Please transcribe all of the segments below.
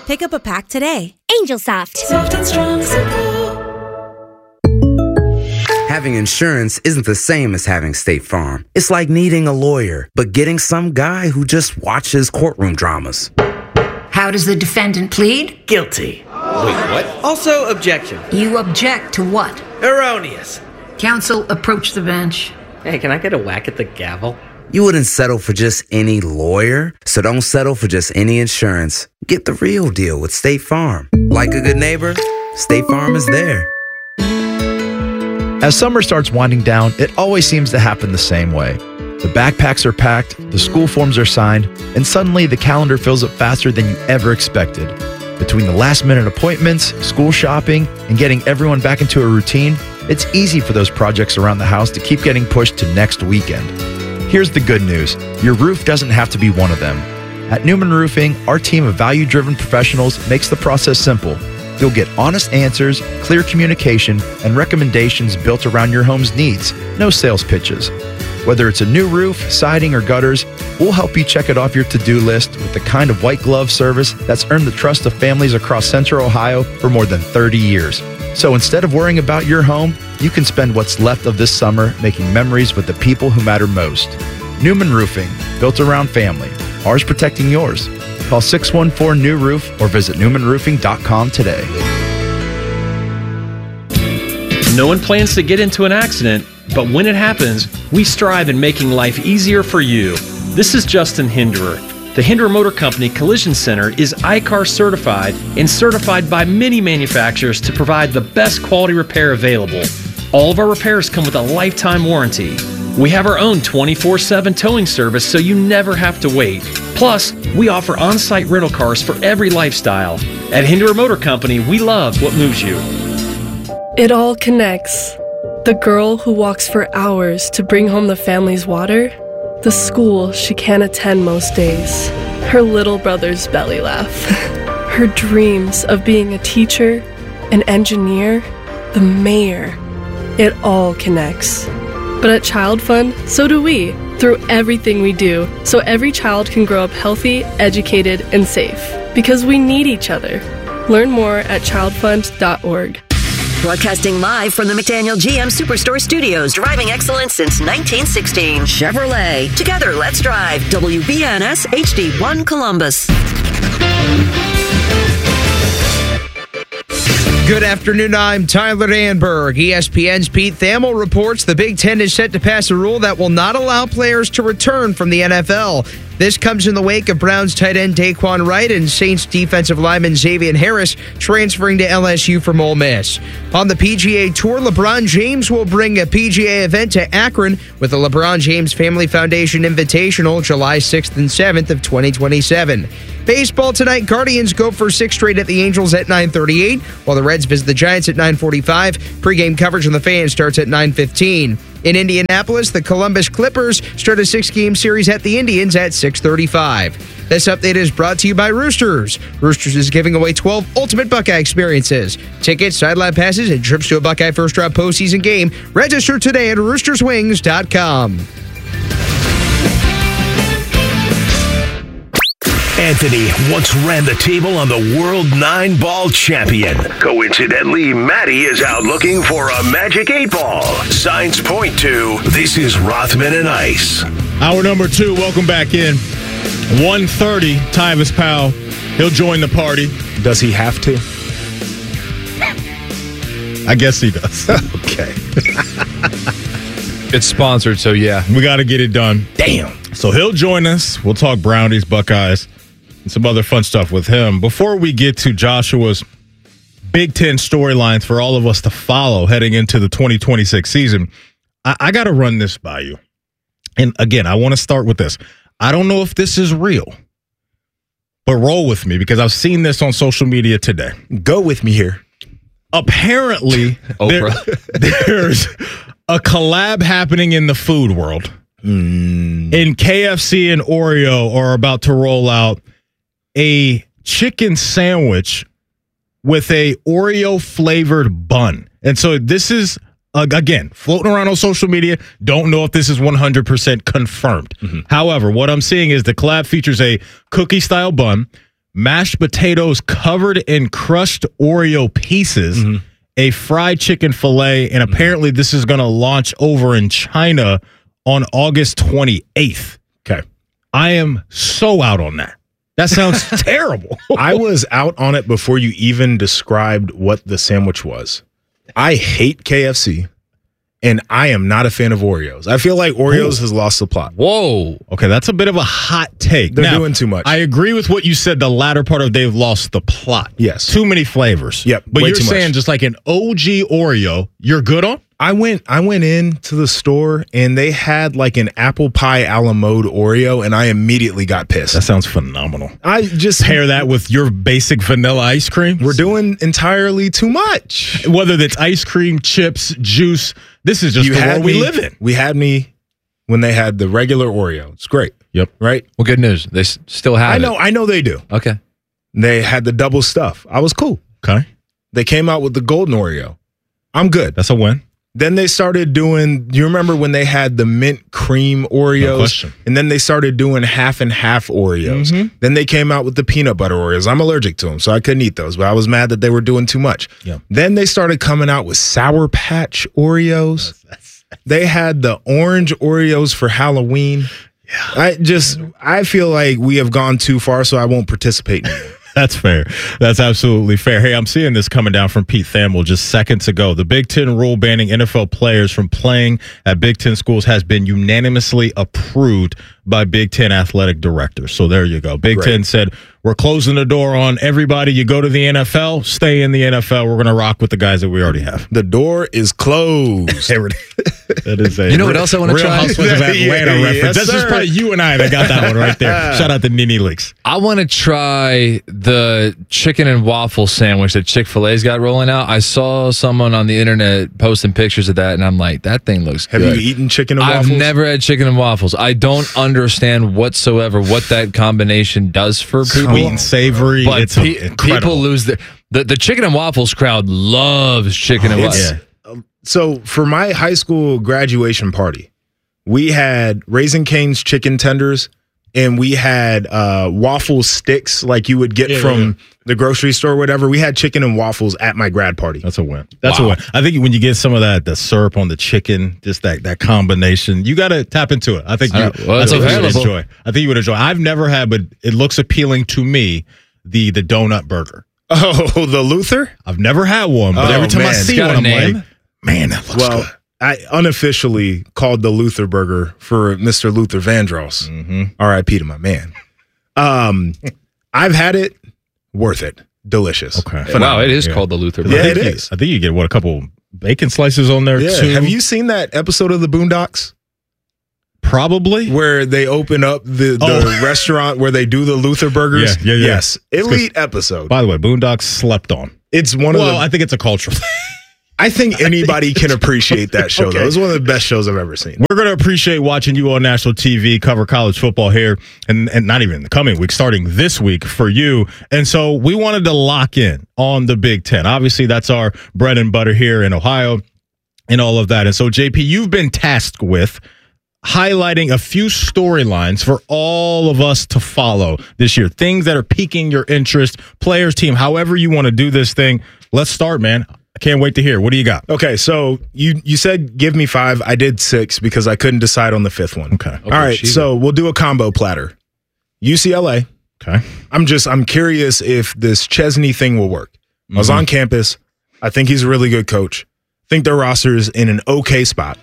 Pick up a pack today. Angel Soft. Soft and strong, simple. Having insurance isn't the same as having State Farm. It's like needing a lawyer, but getting some guy who just watches courtroom dramas. How does the defendant plead? Guilty. Wait, what? Also, objection. You object to what? Erroneous. Counsel, approach the bench. Hey, can I get a whack at the gavel? You wouldn't settle for just any lawyer, so don't settle for just any insurance. Get the real deal with State Farm. Like a good neighbor, State Farm is there. As summer starts winding down, it always seems to happen the same way. The backpacks are packed, the school forms are signed, and suddenly the calendar fills up faster than you ever expected. Between the last-minute appointments, school shopping, and getting everyone back into a routine, it's easy for those projects around the house to keep getting pushed to next weekend. Here's the good news. Your roof doesn't have to be one of them. At Newman Roofing, our team of value-driven professionals makes the process simple. You'll get honest answers, clear communication, and recommendations built around your home's needs. No sales pitches. Whether it's a new roof, siding, or gutters, we'll help you check it off your to-do list with the kind of white glove service that's earned the trust of families across Central Ohio for more than 30 years. So instead of worrying about your home, you can spend what's left of this summer making memories with the people who matter most. Newman Roofing, built around family. Ours protecting yours. Call 614-NEW-ROOF or visit newmanroofing.com today. No one plans to get into an accident, but when it happens, we strive in making life easier for you. This is Justin Hinderer. The Hinderer Motor Company Collision Center is ICAR certified and certified by many manufacturers to provide the best quality repair available. All of our repairs come with a lifetime warranty. We have our own 24/7 towing service so you never have to wait. Plus, we offer on-site rental cars for every lifestyle. At Hinderer Motor Company, we love what moves you. It all connects. The girl who walks for hours to bring home the family's water, the school she can't attend most days, her little brother's belly laugh, her dreams of being a teacher, an engineer, the mayor. It all connects. But at Child Fund, so do we, through everything we do, so every child can grow up healthy, educated, and safe. Because we need each other. Learn more at childfund.org. Broadcasting live from the McDaniel GM Superstore Studios, driving excellence since 1916. Chevrolet. Together, let's drive. WBNS HD1 Columbus. Good afternoon, I'm Tyler Danberg. ESPN's Pete Thamel reports the Big Ten is set to pass a rule that will not allow players to return from the NFL. This comes in the wake of Browns tight end Daquan Wright and Saints defensive lineman Xavier Harris transferring to LSU from Ole Miss. On the PGA Tour, LeBron James will bring a PGA event to Akron with the LeBron James Family Foundation Invitational July 6th and 7th of 2027. Baseball tonight, Guardians go for 6 straight at the Angels at 9:38, while the Reds visit the Giants at 9:45. Pre-game coverage on the Fan starts at 9:15. In Indianapolis, the Columbus Clippers start a 6-game series at the Indians at 6:35. This update is brought to you by Roosters. Roosters is giving away 12 ultimate Buckeye experiences. Tickets, sideline passes, and trips to a Buckeye first-round postseason game. Register today at roosterswings.com. Anthony once ran the table on the World 9-Ball Champion. Coincidentally, Maddie is out looking for a Magic 8-Ball. Signs point to this is Rothman and Ice. Hour number 2, welcome back in. 1:30, Tyvis Powell. He'll join the party. Does he have to? I guess he does. Okay. It's sponsored, so yeah. We got to get it done. Damn. So he'll join us. We'll talk Brownies, Buckeyes, and some other fun stuff with him. Before we get to Joshua's Big Ten storylines for all of us to follow heading into the 2026 season, I got to run this by you. And again, I want to start with this. I don't know if this is real, but roll with me because I've seen this on social media today. Go with me here. Apparently, there's a collab happening in the food world. In KFC and Oreo are about to roll out a chicken sandwich with a Oreo flavored bun. And so this is, again, floating around on social media. Don't know if this is 100% confirmed. However, what I'm seeing is the collab features a cookie style bun mashed potatoes covered in crushed Oreo pieces, a fried chicken fillet, and apparently this is going to launch over in China on August 28th. Okay. I am so out on that. That sounds terrible. I was out on it before you even described what the sandwich was. I hate KFC, and I am not a fan of Oreos. I feel like Oreos has lost the plot. Whoa. Okay, that's a bit of a hot take. They're doing too much. I agree with what you said, the latter part of they've lost the plot. Yes. Too many flavors. Yep. But way you're too saying much. just like an OG Oreo, you're good on? I went into the store and they had like an apple pie a la mode Oreo, and I immediately got pissed. That sounds phenomenal. I just pair that with your basic vanilla ice cream. We're doing entirely too much. Whether that's ice cream, chips, juice, this is just the world we live in. We had me when they had the regular Oreo. It's great. Yep. Right? Well, good news. They still have it. I know they do. Okay. They had the double stuff. I was cool. Okay. They came out with the golden Oreo. I'm good. That's a win. Then they started doing, you remember when they had the mint cream Oreos? No question. And then they started doing half and half Oreos. Then they came out with the peanut butter Oreos. I'm allergic to them, so I couldn't eat those, but I was mad that they were doing too much. Yeah. Then they started coming out with Sour Patch Oreos. They had the orange Oreos for Halloween. Yeah. I feel like we have gone too far, so I won't participate anymore. That's fair. That's absolutely fair. Hey, I'm seeing this coming down from Pete Thamel just seconds ago. The Big Ten rule banning NFL players from playing at Big Ten schools has been unanimously approved by Big Ten athletic directors. So there you go. Big Ten said, we're closing the door on everybody. You go to the NFL, stay in the NFL. We're going to rock with the guys that we already have. The door is closed. That is a You know what else I want to Real try? Housewives of Atlanta reference. That's just probably you and I that got that one right there. Shout out to Nene Leaks. I want to try the chicken and waffle sandwich that Chick-fil-A's got rolling out. I saw someone on the internet posting pictures of that, and I'm like, that thing looks good. Have you eaten chicken and waffles? I've never had chicken and waffles. I don't understand whatsoever what that combination does for people. Sweet and savory. But It's incredible. people lose the chicken and waffles crowd loves chicken and waffles. So for my high school graduation party, we had Raising Cane's chicken tenders, and we had waffle sticks like you would get from the grocery store or whatever. We had chicken and waffles at my grad party. That's a win. That's a win. I think when you get some of the syrup on the chicken, just that combination, you got to tap into it. I think you would enjoy. I think you would enjoy. I've never had, but it looks appealing to me, the donut burger. Oh, the Luther? I've never had one, but every time I see one, I'm like, man, that looks good. I unofficially called the Luther burger for Mr. Luther Vandross. R.I.P. to my man. I've had it. Worth it. Delicious. Okay. Wow, it is called the Luther burger. Yeah, it is. I think you get, a couple bacon slices on there, too. Have you seen that episode of The Boondocks? Probably. Where they open up the restaurant where they do the Luther burgers? Yeah. Yes. Elite episode. By the way, Boondocks slept on. It's one of the... I think it's a cultural thing. I think anybody can appreciate that show, though. It's one of the best shows I've ever seen. We're going to appreciate watching you on national TV cover college football here, and not even in the coming week, starting this week for you. And so we wanted to lock in on the Big Ten. Obviously, that's our bread and butter here in Ohio and all of that. And so, JP, you've been tasked with highlighting a few storylines for all of us to follow this year. Things that are piquing your interest, players, team, however you want to do this thing. Let's start, man. I can't wait to hear. What do you got? Okay, so you said give me 5. I did 6 because I couldn't decide on the 5th one. Okay. All right, so we'll do a combo platter. UCLA. Okay. I'm curious if this Chesney thing will work. I was on campus. I think he's a really good coach. I think their roster is in an okay spot.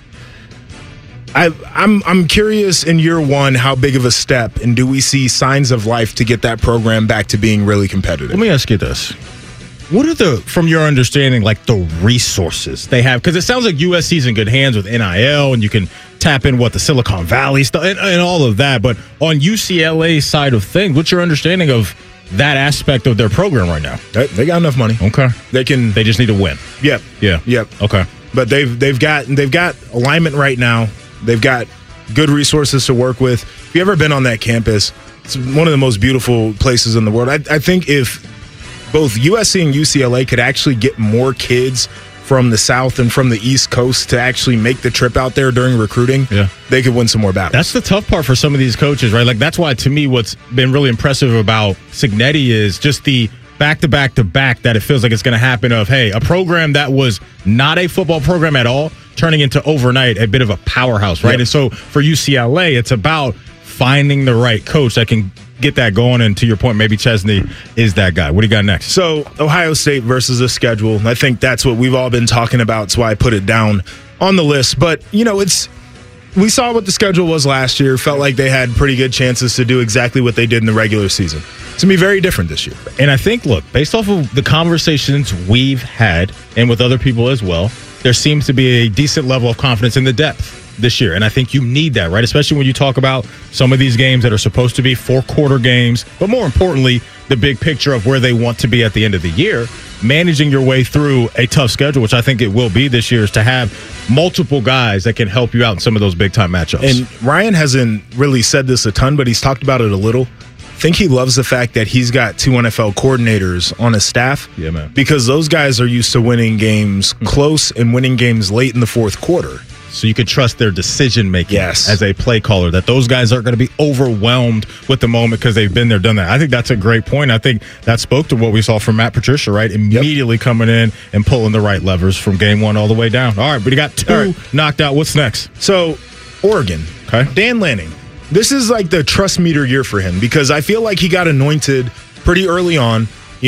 I'm curious in year one how big of a step, and do we see signs of life to get that program back to being really competitive? Let me ask you this. What are from your understanding, like the resources they have? Because it sounds like USC's in good hands with NIL, and you can tap in the Silicon Valley stuff and all of that. But on UCLA's side of things, what's your understanding of that aspect of their program right now? They got enough money. Okay. They just need to win. Yep. Yeah. Yep. Okay. But they've got alignment right now. They've got good resources to work with. If you've ever been on that campus, it's one of the most beautiful places in the world. I think if both USC and UCLA could actually get more kids from the South and from the East Coast to actually make the trip out there during recruiting, they could win some more battles. That's the tough part for some of these coaches, right? Like, that's why, to me, what's been really impressive about Cignetti is just the back-to-back-to-back that it feels like it's going to happen of, hey, a program that was not a football program at all turning into overnight a bit of a powerhouse, right? Yep. And so for UCLA, it's about finding the right coach that can get that going. And to your point, maybe Chesney is that guy. What do you got next? So Ohio State versus the schedule. I think that's what we've all been talking about. That's why I put it down on the list. But, we saw what the schedule was last year. Felt like they had pretty good chances to do exactly what they did in the regular season. It's going to be very different this year. And I think, look, based off of the conversations we've had and with other people as well, there seems to be a decent level of confidence in the depth this year. And I think you need that, right? Especially when you talk about some of these games that are supposed to be 4-quarter games, but more importantly, the big picture of where they want to be at the end of the year. Managing your way through a tough schedule, which I think it will be this year, is to have multiple guys that can help you out in some of those big-time matchups. And Ryan hasn't really said this a ton, but he's talked about it a little. I think he loves the fact that he's got 2 NFL coordinators on his staff. Yeah, man. Because those guys are used to winning games close and winning games late in the fourth quarter. So you could trust their decision-making Yes. as a play caller, that those guys aren't going to be overwhelmed with the moment because they've been there, done that. I think that's a great point. I think that spoke to what we saw from Matt Patricia, right? Immediately coming in and pulling the right levers from game one all the way down. All right, but he got 2 knocked out. What's next? So, Oregon. Okay. Dan Lanning. This is like the trust meter year for him because I feel like he got anointed pretty early on.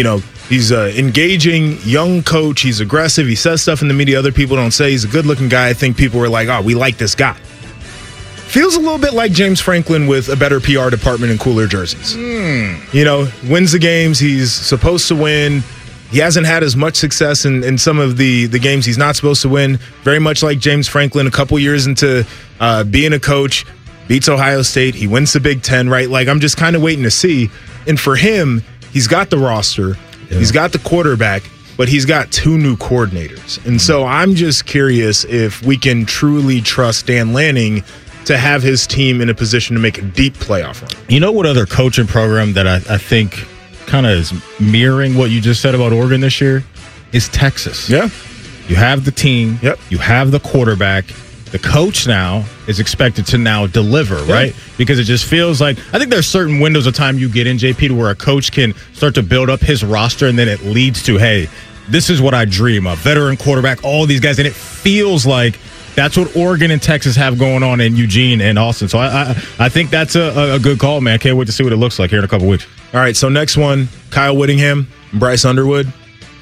He's an engaging young coach. He's aggressive. He says stuff in the media other people don't say. He's a good-looking guy. I think people were like, oh, we like this guy. Feels a little bit like James Franklin with a better PR department and cooler jerseys. Wins the games he's supposed to win. He hasn't had as much success in some of the games he's not supposed to win. Very much like James Franklin, a couple years into being a coach, beats Ohio State. He wins the Big Ten, right? Like, I'm just kind of waiting to see. And for him, he's got the roster. Yeah. He's got the quarterback, but he's got 2 new coordinators. And so I'm just curious if we can truly trust Dan Lanning to have his team in a position to make a deep playoff run. You know what other coaching program that I think kind of is mirroring what you just said about Oregon this year is Texas. Yeah. You have the team. Yep. You have the quarterback. The coach now is expected to now deliver, right? Because it just feels like, I think there's certain windows of time you get in, JP, to where a coach can start to build up his roster and then it leads to, hey, this is what I dream of. Veteran quarterback, all these guys. And it feels like that's what Oregon and Texas have going on in Eugene and Austin. So I think that's a good call, man. Can't wait to see what it looks like here in a couple weeks. All right, so next one, Kyle Whittingham, Bryce Underwood.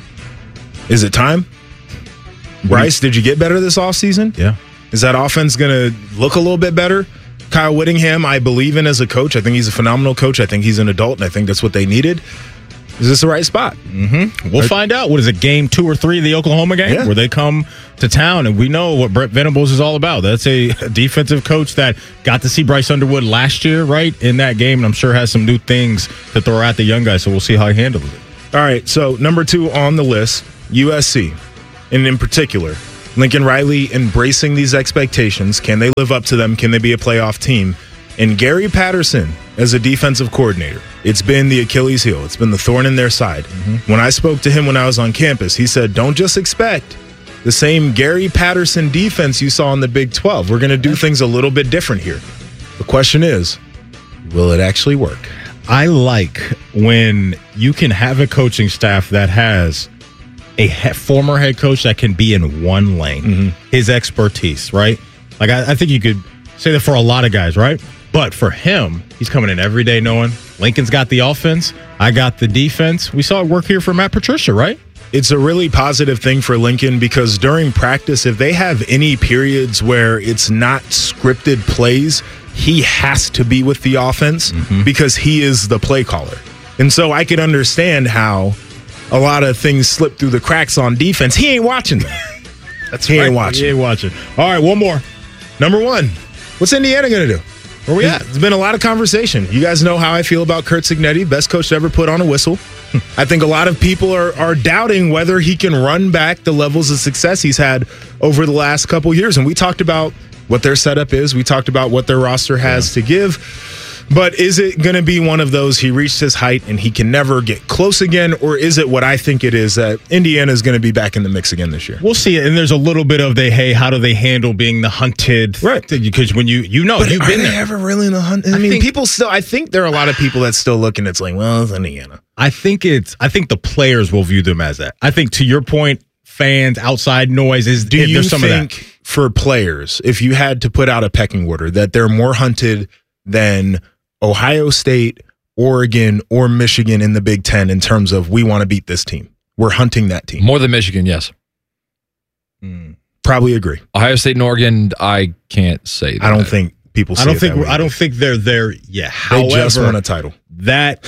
Is it time? Bryce, did you get better this offseason? Yeah. Is that offense going to look a little bit better? Kyle Whittingham, I believe in as a coach. I think he's a phenomenal coach. I think he's an adult, and I think that's what they needed. Is this the right spot? Mm-hmm. We'll find out. What is it, game 2 or 3 of the Oklahoma game? Where they come to town, and we know what Brett Venables is all about. That's a defensive coach that got to see Bryce Underwood last year, right, in that game, and I'm sure has some new things to throw at the young guy, so we'll see how he handles it. All right, so number 2 on the list, USC, and in particular, Lincoln Riley embracing these expectations. Can they live up to them? Can they be a playoff team? And Gary Patterson as a defensive coordinator, it's been the Achilles heel. It's been the thorn in their side. When I spoke to him when I was on campus, he said, don't just expect the same Gary Patterson defense you saw in the Big 12. We're going to do things a little bit different here. The question is, will it actually work? I like when you can have a coaching staff that has a former head coach that can be in one lane, his expertise, right? Like, I think you could say that for a lot of guys, right? But for him, he's coming in every day knowing Lincoln's got the offense, I got the defense. We saw it work here for Matt Patricia, right? It's a really positive thing for Lincoln because during practice, if they have any periods where it's not scripted plays, he has to be with the offense because he is the play caller. And so I could understand how a lot of things slip through the cracks on defense. He ain't watching them. He ain't watching. He ain't watching. All right, one more. Number 1, what's Indiana going to do? Where we at? There's been a lot of conversation. You guys know how I feel about Curt Cignetti, best coach to ever put on a whistle. I think a lot of people are doubting whether he can run back the levels of success he's had over the last couple years. And we talked about what their setup is. We talked about what their roster has to give. But is it going to be one of those he reached his height and he can never get close again? Or is it what I think it is, that Indiana is going to be back in the mix again this year? We'll see. And there's a little bit of how do they handle being the hunted? Right. Because when you've been there. Ever really in the hunt? I think there are a lot of people that still look and it's like, well, it's Indiana. I think the players will view them as that. I think, to your point, fans, outside noise there's some of that. For players, if you had to put out a pecking order, that they're more hunted than Ohio State, Oregon, or Michigan in the Big Ten in terms of we want to beat this team? We're hunting that team. More than Michigan, yes. Probably agree. Ohio State and Oregon, I can't say that. I don't think people say I don't think they're there yet. However, they just won a title. That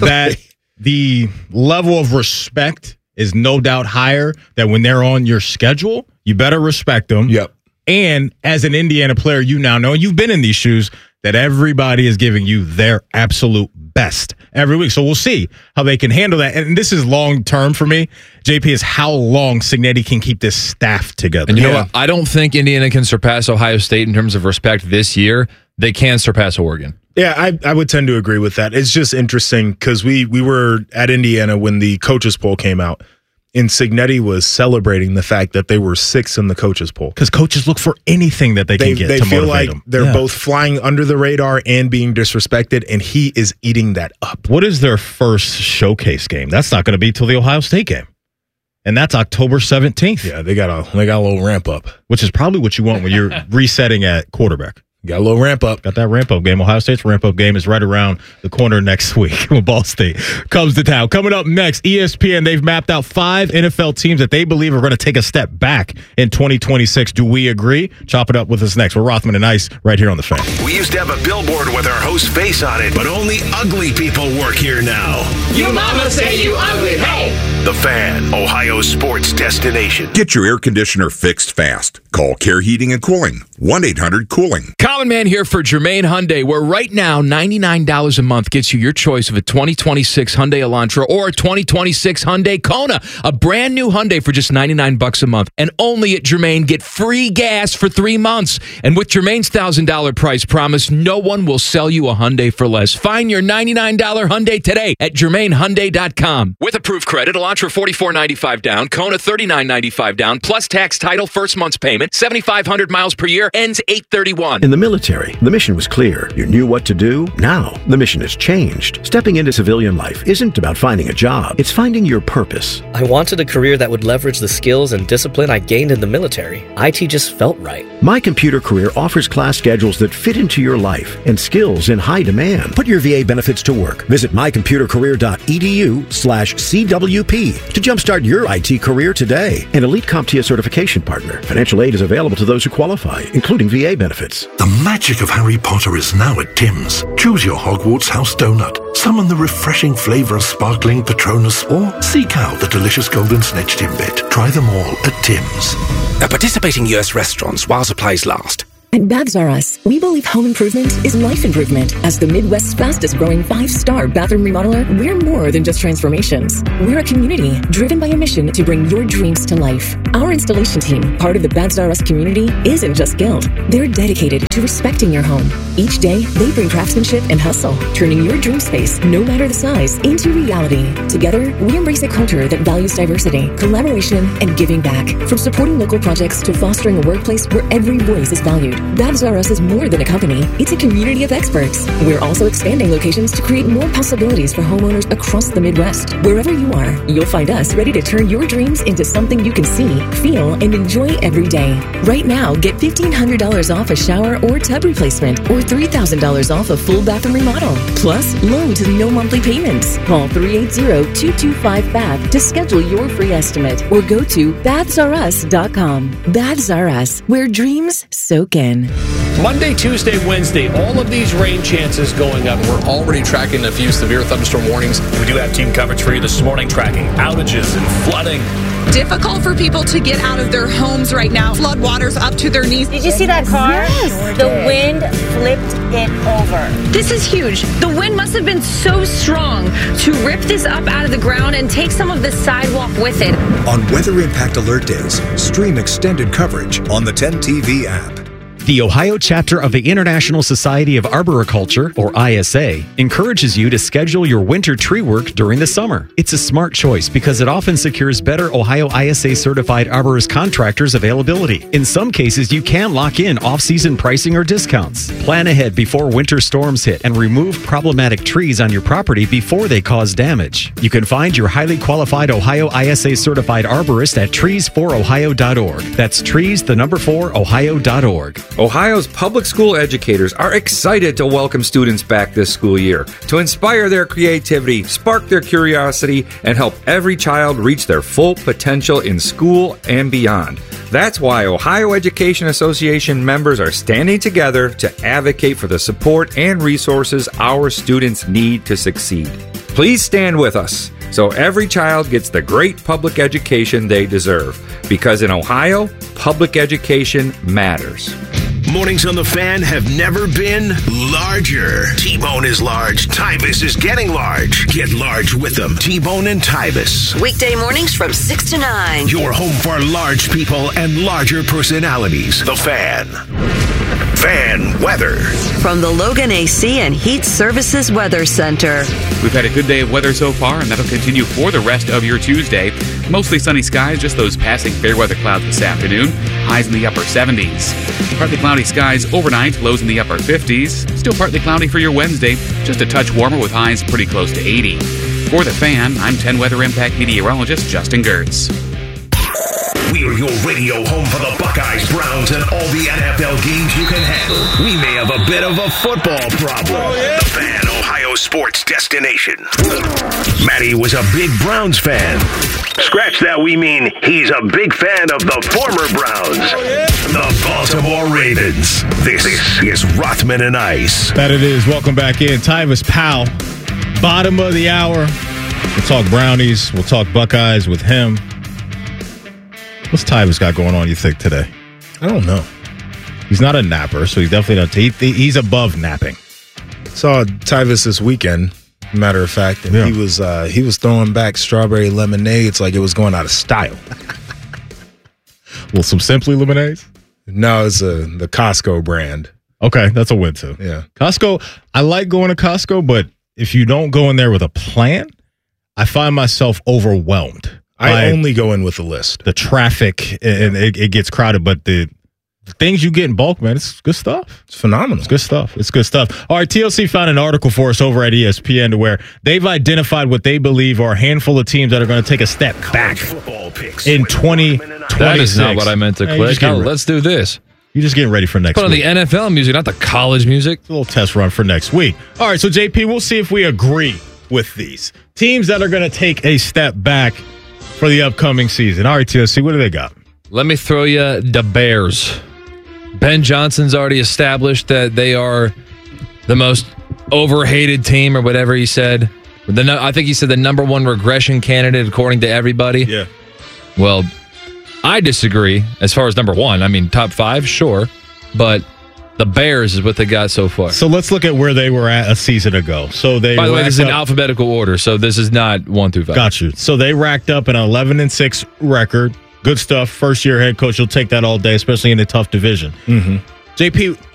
the level of respect is no doubt higher, that when they're on your schedule, you better respect them. Yep. And as an Indiana player, you now know, and you've been in these shoes, that everybody is giving you their absolute best every week. So we'll see how they can handle that. And this is long term for me, JP, is how long Cignetti can keep this staff together. And you know what? I don't think Indiana can surpass Ohio State in terms of respect this year. They can surpass Oregon. Yeah, I would tend to agree with that. It's just interesting because we were at Indiana when the coaches poll came out, and Cignetti was celebrating the fact that they were 6th in the coaches poll. Because coaches look for anything that they can get to motivate them. They feel like they're both flying under the radar and being disrespected, and he is eating that up. What is their first showcase game? That's not going to be till the Ohio State game. And that's October 17th. Yeah, they got a little ramp up. Which is probably what you want when you're resetting at quarterback. Got a little ramp up. Got that ramp up game. Ohio State's ramp up game is right around the corner next week when Ball State comes to town. Coming up next, ESPN, they've mapped out 5 NFL teams that they believe are going to take a step back in 2026. Do we agree? Chop it up with us next. We're Rothman and Ice right here on The Fan. We used to have a billboard with our host's face on it, but only ugly people work here now. You mama say you ugly, hey! The Fan, Ohio sports destination. Get your air conditioner fixed fast. Call Care Heating and Cooling, 1-800-COOLING. Common Man here for Germain Hyundai, where right now $99 a month gets you your choice of a 2026 Hyundai Elantra or a 2026 Hyundai Kona. A brand new Hyundai for just $99 a month. And only at Germain, get free gas for 3 months. And with Germain's $1,000 price promise, no one will sell you a Hyundai for less. Find your $99 Hyundai today at GermainHyundai.com. With approved credit, Elantra $44.95 down, Kona $39.95 down, plus tax, title, first month's payment, 7,500 miles per year, ends 8/31. In the military, the mission was clear. You knew what to do. Now, the mission has changed. Stepping into civilian life isn't about finding a job. It's finding your purpose. I wanted a career that would leverage the skills and discipline I gained in the military. IT just felt right. My Computer Career offers class schedules that fit into your life and skills in high demand. Put your VA benefits to work. Visit mycomputercareer.edu/CWP to jumpstart your IT career today. An elite CompTIA certification partner. Financial aid is available to those who qualify, including VA benefits. The magic of Harry Potter is now at Tim's. Choose your Hogwarts house donut, summon the refreshing flavor of sparkling Patronus, or seek out the delicious golden snitch Timbit. Try them all at Tim's. At participating US restaurants while supplies last. At Baths R Us, we believe home improvement is life improvement. As the Midwest's fastest growing 5-star bathroom remodeler, we're more than just transformations. We're a community driven by a mission to bring your dreams to life. Our installation team, part of the Baths R Us community, isn't just skilled. They're dedicated to respecting your home. Each day, they bring craftsmanship and hustle, turning your dream space, no matter the size, into reality. Together, we embrace a culture that values diversity, collaboration, and giving back. From supporting local projects to fostering a workplace where every voice is valued. Baths R Us is more than a company. It's a community of experts. We're also expanding locations to create more possibilities for homeowners across the Midwest. Wherever you are, you'll find us ready to turn your dreams into something you can see, feel, and enjoy every day. Right now, get $1,500 off a shower or tub replacement or $3,000 off a full bathroom remodel. Plus, low to no monthly payments. Call 380-225-BATH to schedule your free estimate or go to bathsrus.com. Baths R Us, where dreams soak in. Monday, Tuesday, Wednesday, all of these rain chances going up. We're already tracking a few severe thunderstorm warnings. We do have team coverage for you this morning, tracking outages and flooding. Difficult for people to get out of their homes right now. Flood waters up to their knees. Did you see that car? Yes. The wind flipped it over. This is huge. The wind must have been so strong to rip this up out of the ground and take some of the sidewalk with it. On Weather Impact Alert Days, stream extended coverage on the 10 TV app. The Ohio chapter of the International Society of Arboriculture, or ISA, encourages you to schedule your winter tree work during the summer. It's a smart choice because it often secures better Ohio ISA certified arborist contractors availability. In some cases, you can lock in off-season pricing or discounts. Plan ahead before winter storms hit and remove problematic trees on your property before they cause damage. You can find your highly qualified Ohio ISA certified arborist at trees4ohio.org. That's trees4ohio.org. Ohio's public school educators are excited to welcome students back this school year to inspire their creativity, spark their curiosity, and help every child reach their full potential in school and beyond. That's why Ohio Education Association members are standing together to advocate for the support and resources our students need to succeed. Please stand with us so every child gets the great public education they deserve. Because in Ohio, public education matters. Mornings on the Fan have never been larger. T-Bone is large. Tybus is getting large. Get large with them. T-Bone and Tybus. Weekday mornings from 6 to 9. Your home for large people and larger personalities. The Fan. Fan weather. From the Logan AC and Heat Services Weather Center. We've had a good day of weather so far, and that'll continue for the rest of your Tuesday. Mostly sunny skies, just those passing fair weather clouds this afternoon. Highs in the upper 70s. Partly cloudy skies overnight, lows in the upper 50s. Still partly cloudy for your Wednesday, just a touch warmer with highs pretty close to 80. For The Fan, I'm 10 Weather Impact meteorologist Justin Gertz. We are your radio home for the Buckeyes, Browns, and all the NFL games you can handle. We may have a bit of a football problem. The Fan, Ohio sports destination. Matty was a big Browns fan. Scratch that, we mean he's a big fan of the former Browns. The Baltimore Ravens. This is Rothman and Ice. That it is. Welcome back in. Tyvis Powell, bottom of the hour. We'll talk Brownies. We'll talk Buckeyes with him. What's Tyvis got going on, you think, today? I don't know. He's not a napper, so he's definitely not. He's above napping. Saw Tyvis this weekend, matter of fact, and he was throwing back strawberry lemonades like it was going out of style. Well, some Simply lemonades? No, it's the Costco brand. Okay, that's a win too. Yeah. Costco, I like going to Costco, but if you don't go in there with a plan, I find myself overwhelmed. I only go in with a list. The traffic, and it gets crowded, but the things you get in bulk, man, it's good stuff. It's phenomenal. It's good stuff. It's good stuff. All right, TLC found an article for us over at ESPN to where they've identified what they believe are a handful of teams that are going to take a step back in 2026. That is not what I meant to click. Let's do this. You're just getting ready for next week. Put on the NFL music, not the college music. It's a little test run for next week. All right, so JP, we'll see if we agree with these teams that are going to take a step back for the upcoming season. All right, TLC, what do they got? Let me throw you the Bears. Ben Johnson's already established that they are the most overhated team or whatever he said. I think he said the number one regression candidate according to everybody. Yeah. Well, I disagree as far as number one. I mean, top five, sure. But the Bears is what they got so far. So let's look at where they were at a season ago. So they By the way, this is in alphabetical order, so this is not 1 through 5. Got you. So they racked up an 11-6 record. Good stuff. First-year head coach. You'll take that all day, especially in a tough division. Mm-hmm. JP,